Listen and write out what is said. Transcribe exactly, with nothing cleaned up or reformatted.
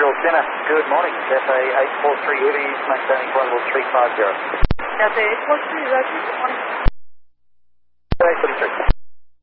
Central Centre, good morning. Cathay eight four three Heavy, maintaining flight level three five zero. Cathay eight four three, Roger, good morning.